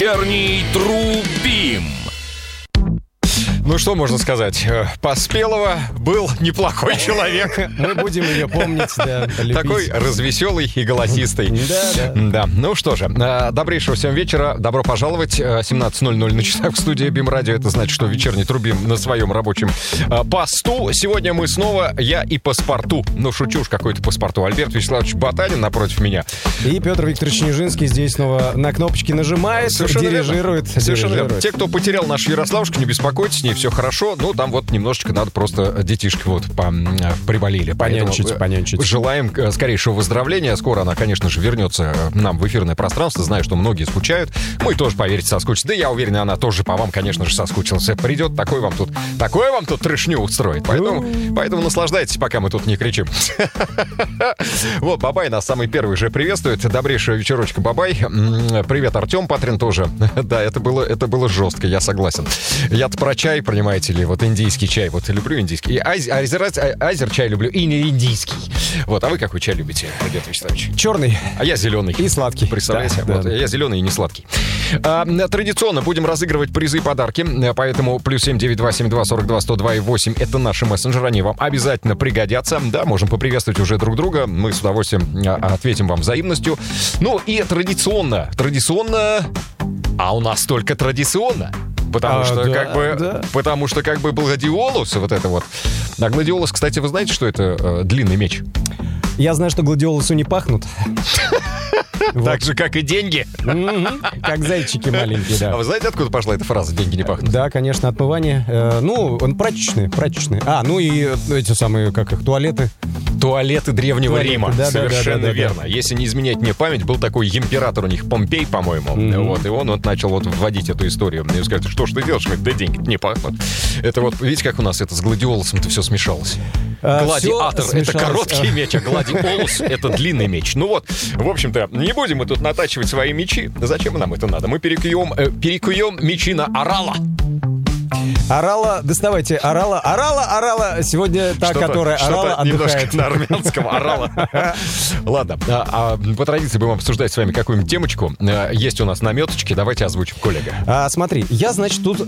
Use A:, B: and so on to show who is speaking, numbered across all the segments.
A: Вечерний трубим.
B: Ну, что можно сказать? Поспелова был неплохой человек.
C: Мы будем ее помнить, да, любить.
B: Такой развеселый и голосистый. Да. Ну что же, добрейшего всем вечера. Добро пожаловать. 17:00 на часах в студии БИМ-радио. Это значит, что вечерний трубим на своем рабочем посту. Сегодня мы снова, я и паспорту. Ну, шучу уж, какой-то паспорту. Альберт Вячеславович Батанин напротив меня.
C: И Петр Викторович Нижинский здесь снова на кнопочки нажимает, дирижирует.
B: Совершенно верно. Те, кто потерял нашу Ярославушку, не беспокойтесь, с ней все хорошо. Ну, там вот немножечко надо просто, детишки вот приболели.
C: Понянчить.
B: Желаем скорейшего выздоровления. Скоро она, конечно же, вернется нам в эфирное пространство. Знаю, что многие скучают. Мы тоже, поверьте, соскучились. Да я уверен, она тоже по вам, конечно же, соскучилась. Придет, такой вам тут трешню устроит. Поэтому наслаждайтесь, пока мы тут не кричим. Вот, Бабай нас самый первый же приветствует. Добрейшего вечерочка, Бабай. Привет, Артем Патрин тоже. Да, это было жестко, я согласен. Я-то про чай, понимаете ли, вот индийский чай. Вот люблю индийский. И азер чай люблю, и не индийский. Вот, а вы какой чай любите, Альберт Вячеславович?
C: Черный.
B: А я зеленый.
C: И сладкий.
B: Представляете? Да, вот, да. Я зеленый и не сладкий. Традиционно будем разыгрывать призы и подарки, поэтому +7 9 72 42 102 8 это наши мессенджеры, они вам обязательно пригодятся. Да, можем поприветствовать уже друг друга, мы с удовольствием ответим вам взаимностью. Ну и традиционно, а у нас только традиционно. Потому что как бы гладиолус, вот это вот. А гладиолус, кстати, вы знаете, что это длинный меч?
C: Я знаю, что гладиолусу не пахнут.
B: Так же, как и деньги.
C: Как зайчики маленькие, да.
B: А вы знаете, откуда пошла эта фраза «деньги не пахнут»?
C: Да, конечно, отмывание. Он прачечные. Ну и эти самые, как их, туалеты.
B: Туалеты Древнего Рима.
C: Да,
B: совершенно верно. Если не изменять мне память, был такой император у них, Помпей, по-моему. Вот, и он начал вводить эту историю. Мне сказали, что ж ты делаешь? Да деньги не пахнут. Это вот, видите, как у нас это с гладиолусом-то все смешалось. Гладиатор — это короткий меч, а гладиолус — это длинный меч. Ну вот, в общем-то, не будем мы тут натачивать свои мечи. Зачем нам это надо? Мы перекуем мечи на орала.
C: Орала, доставайте орала. Сегодня та, которая орала, отдыхает.
B: Немножко на армянском орала. Ладно, по традиции будем обсуждать с вами какую-нибудь темочку. Есть у нас наметочки, давайте озвучим, коллега.
C: Смотри, я, значит, тут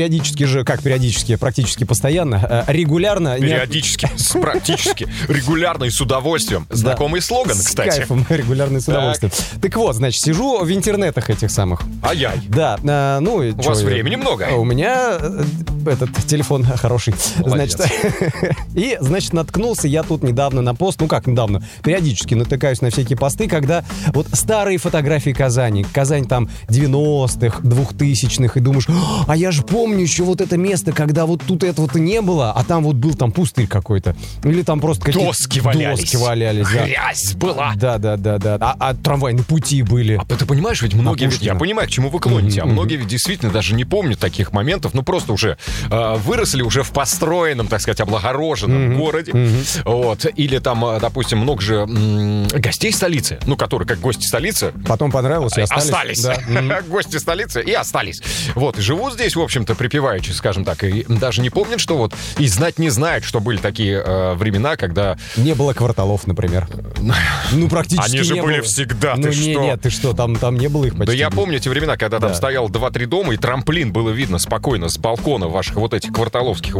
C: практически постоянно, регулярно...
B: Практически, регулярно и с удовольствием. Знакомый слоган, кстати.
C: С кайфом, регулярно и с удовольствием. Так вот, значит, сижу в интернетах этих самых.
B: Ай-яй.
C: Да,
B: у вас времени много.
C: У меня... этот телефон хороший.
B: Молодец.
C: Значит, наткнулся я тут недавно на пост, периодически натыкаюсь на всякие посты, когда вот старые фотографии Казани. Казань там 90-х, 2000-х, и думаешь, а я же помню еще вот это место, когда вот тут этого-то не было, а там вот был там пустырь какой-то. Или там просто какие-то...
B: Доски валялись.
C: Да.
B: Грязь была.
C: Да. А трамвайные пути были.
B: А ты понимаешь, ведь многие... Я понимаю, к чему вы клоните, а многие ведь действительно даже не помнят таких моментов, просто уже выросли уже в построенном, так сказать, облагороженном городе. Вот. Или там, допустим, много же гостей столицы, которые как гости столицы.
C: Потом понравилось и остались.
B: Да. Гости столицы и остались. Вот. И живут здесь, в общем-то, припеваючи, скажем так, и даже не помнят, что вот, и знать не знают, что были такие времена, когда...
C: Не было кварталов, например. Практически не было.
B: Они же были всегда, ты что?
C: Нет, ты что, там не было их почти.
B: Да я помню те времена, когда там стоял 2-3 дома, и трамплин было видно спокойно с балкона ваших вот этих кварталовских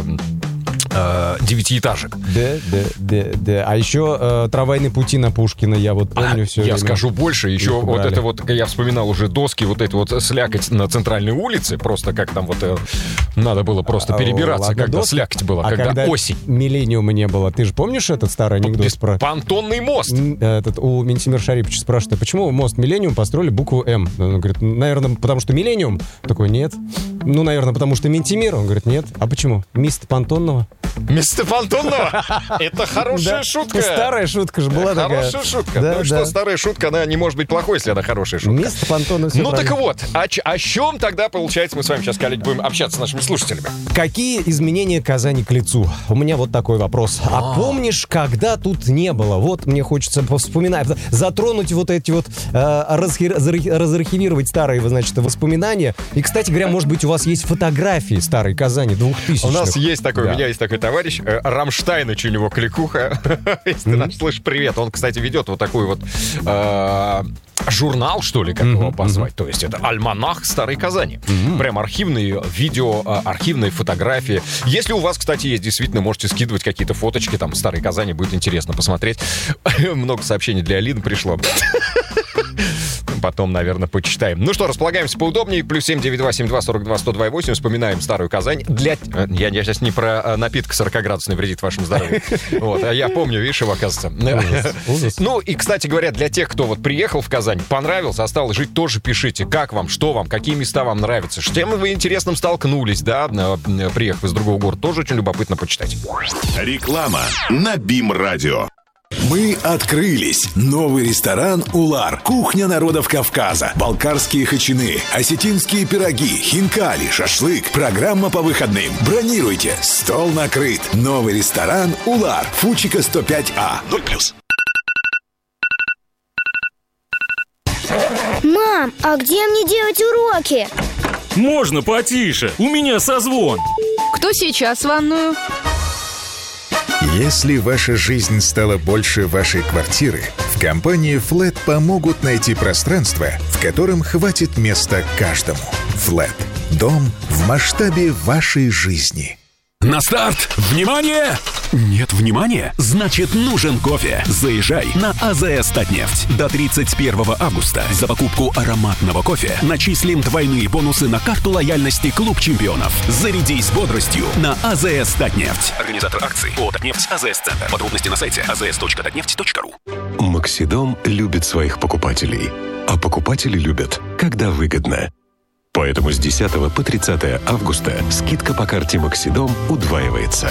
B: девятиэтажек.
C: Да. А еще трамвайные пути на Пушкина, я вот помню все.
B: Я скажу больше, еще вот это вот, я вспоминал уже доски, вот эти вот слякоть на центральной улице, просто как там надо было просто перебираться, когда слякоть была, когда осень.
C: Миллениума не было. Ты же помнишь этот старый анекдот про...
B: Понтонный мост.
C: У Ментимира Шариповича спрашивают, почему мост Миллениум построили букву М? Он говорит, наверное, потому что Миллениум. Такой, нет. Наверное, потому что Ментимир. Он говорит, нет. А почему? Место Понтонного.
B: Место Понтонного? Это хорошая шутка.
C: Старая шутка же была такая.
B: Хорошая шутка. Старая шутка, она не может быть плохой, если она хорошая шутка.
C: Место Понтонного.
B: Так вот, о чем тогда, получается, мы с вами сейчас, коллеги, будем общаться с нашими слушателями?
C: Какие изменения Казани к лицу? У меня вот такой вопрос. А помнишь, когда тут не было? Вот мне хочется вспоминать, затронуть вот эти вот, разархивировать старые, воспоминания. И, кстати говоря, может быть, у вас есть фотографии старой Казани 2000-х.
B: У нас есть такой, у меня есть такой товарищ. Рамштайныч у него кликуха. Если ты нас слышишь, привет. Он, кстати, ведет вот такой вот журнал, что ли, как его позвать. То есть это альманах Старой Казани. Прям архивные видео, архивные фотографии. Если у вас, кстати, есть, действительно, можете скидывать какие-то фоточки там Старой Казани, будет интересно посмотреть. Много сообщений для Алины пришло. Потом, наверное, почитаем. Ну что, располагаемся поудобнее. Плюс 79272421028. Вспоминаем Старую Казань. Я сейчас не про напиток 40-градусный вредит вашему здоровью. Вот, а я помню, видишь, его, оказывается. Ужас. Ну и, кстати говоря, для тех, кто вот приехал в Казань, понравился, осталось жить, тоже пишите. Как вам, что вам, какие места вам нравятся, с чем вы интересным столкнулись, да, приехав из другого города. Тоже очень любопытно почитать.
D: Реклама на БИМ-радио.
E: Мы открылись. Новый ресторан «Улар». Кухня народов Кавказа. Балкарские хачины, осетинские пироги, хинкали, шашлык. Программа по выходным. Бронируйте. Стол накрыт. Новый ресторан «Улар». Фучика 105А. 0+.
F: Мам, а где мне делать уроки?
A: Можно потише, у меня созвон.
G: Кто сейчас в ванную?
H: Если ваша жизнь стала больше вашей квартиры, в компании Flat помогут найти пространство, в котором хватит места каждому. Flat. Дом в масштабе вашей жизни.
D: На старт! Внимание! Нет внимания? Значит, нужен кофе. Заезжай на АЗС «Татнефть». До 31 августа за покупку ароматного кофе начислим двойные бонусы на карту лояльности «Клуб чемпионов». Зарядись бодростью на АЗС «Татнефть». Организатор акции ООО «Татнефть», АЗС Центр. Подробности на сайте azs.tatneft.ru.
I: Максидом любит своих покупателей, а покупатели любят, когда выгодно. Поэтому с 10 по 30 августа скидка по карте Максидом удваивается.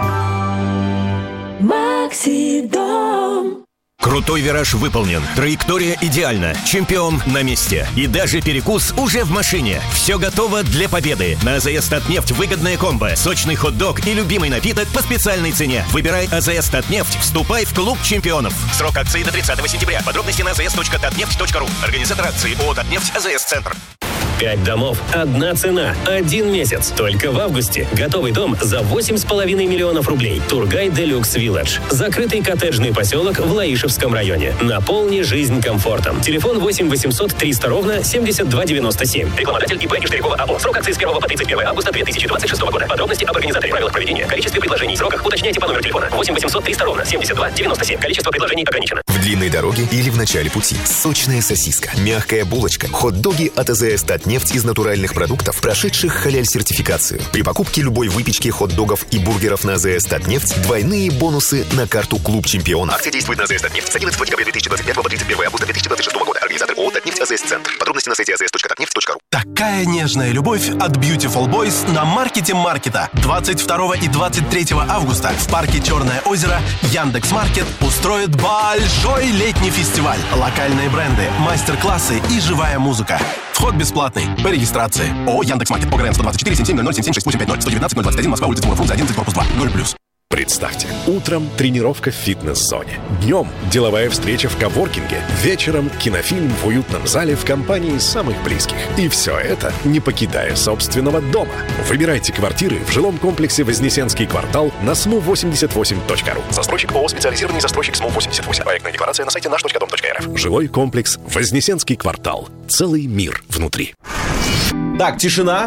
J: Максидом. Крутой вираж выполнен, траектория идеальна, чемпион на месте. И даже перекус уже в машине. Все готово для победы. На АЗС «Татнефть» выгодная комбо, сочный хот-дог и любимый напиток по специальной цене. Выбирай АЗС «Татнефть», вступай в клуб чемпионов. Срок акции до 30 сентября. Подробности на azs.tatneft.ru. Организатор акции ООО «Татнефть», АЗС Центр.
K: 5 домов, одна цена, 1 месяц. Только в августе. Готовый дом за 8,5 миллионов рублей. Тургай Делюкс Вилледж. Закрытый коттеджный поселок в Лаишевском районе. Наполни жизнь комфортом. Телефон 8 800 300 ровно 7297. Рекламодатель ИП Иштерякова АО. Срок акции с 1 по 31 августа 2026 года. Подробности об организаторе, правилах проведения, количестве предложений и сроках уточняйте по номеру телефона 8 800 300 ровно 7297. Количество предложений ограничено.
L: В длинной дороге или в начале пути. Сочная сосиска, мягкая булочка, хот-доги от АЗС «Татнефть» из натуральных продуктов, прошедших халяль-сертификацию. При покупке любой выпечки, хот-догов и бургеров на АЗС «Татнефть» двойные бонусы на карту «Клуб чемпионов». Акция действует на АЗС «Татнефть» с 11 декабря 2025 по 31 августа 2026 года. Организатор ООО «Татнефть», АЗС Центр. Подробности на сайте azs.tatneft.ru.
M: Такая нежная любовь от Beautiful Boys на маркете маркета. 22 и 23 августа в парке Черное озеро Яндекс.Маркет устроит большой летний фестиваль. Локальные бренды, мастер-классы и живая музыка. Вход бесплатный. По регистрации. ООО «Яндекс.Маркет». ОГРН 124 7700 76850 119 021 Москва, улица Тимура Фрунзе 11, корпус 2. 0+.
I: Представьте, утром тренировка в фитнес-зоне. Днем деловая встреча в коворкинге. Вечером кинофильм в уютном зале в компании самых близких. И все это, не покидая собственного дома. Выбирайте квартиры в жилом комплексе Вознесенский квартал на smu88.ru.
M: Застройщик ООО «Специализированный застройщик СМУ-88». Проектная декларация на сайте наш.дом.рф.
I: Жилой комплекс Вознесенский квартал. Целый мир внутри.
N: Так, тишина.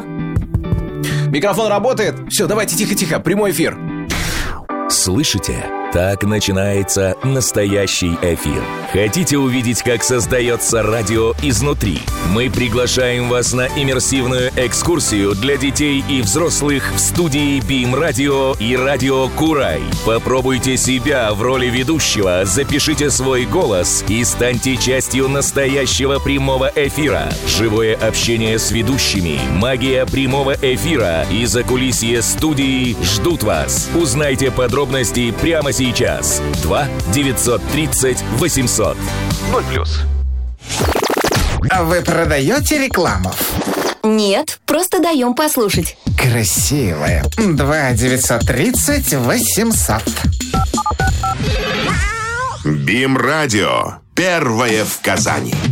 N: Микрофон работает? Все, давайте тихо-тихо, прямой эфир.
A: Слышите? Так начинается настоящий эфир. Хотите увидеть, как создается радио изнутри? Мы приглашаем вас на иммерсивную экскурсию для детей и взрослых в студии БИМ-радио и радио Курай. Попробуйте себя в роли ведущего, запишите свой голос и станьте частью настоящего прямого эфира. Живое общение с ведущими, магия прямого эфира и закулисье студии ждут вас. Узнайте подробности прямо сейчас. 2 930 800.
O: 0+. А вы продаете рекламу?
G: Нет, просто даем послушать.
O: Красивая. 2 930 800.
D: БИМ-радио. Первое в Казани.